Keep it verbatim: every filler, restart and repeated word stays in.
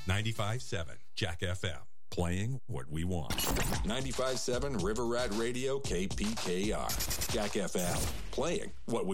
ninety-five point seven Jack F M, playing what we want. ninety-five point seven River Rat Radio, K P K R. Jack F M, playing what we